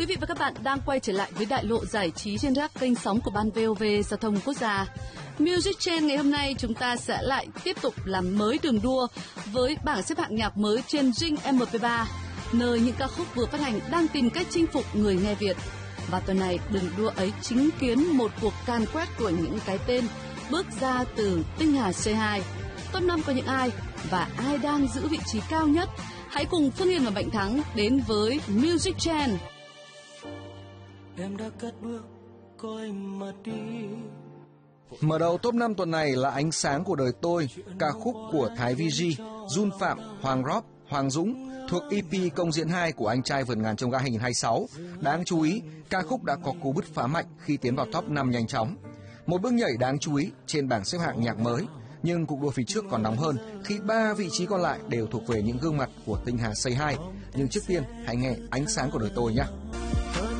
Quý vị và các bạn đang quay trở lại với đại lộ giải trí trên các kênh sóng của Ban VOV Giao thông Quốc gia. Music Trend ngày hôm nay chúng ta sẽ lại tiếp tục làm mới đường đua với bảng xếp hạng nhạc mới trên Zing MP3, nơi những ca khúc vừa phát hành đang tìm cách chinh phục người nghe Việt. Và tuần này đường đua ấy chứng kiến một cuộc càn quét của những cái tên bước ra từ tinh hà C2. Top 5 có những ai và ai đang giữ vị trí cao nhất? Hãy cùng Phương Yên và Mạnh Thắng đến với Music Trend. Em đã cất bước coi mà đi. Mở đầu top 5 tuần này là Ánh sáng của đời tôi, ca khúc của Thái VG, Jun Phạm, Hoàng Rob, Hoàng Dũng thuộc EP Công diễn 2 của Anh trai vượt ngàn chông gai 2026. Đáng chú ý, ca khúc đã có cú bứt phá mạnh khi tiến vào top 5 nhanh chóng. Một bước nhảy đáng chú ý trên bảng xếp hạng nhạc mới, nhưng cuộc đua phía trước còn nóng hơn khi 3 vị trí còn lại đều thuộc về những gương mặt của tinh hà Say Hi. Nhưng trước tiên, hãy nghe Ánh sáng của đời tôi nhé.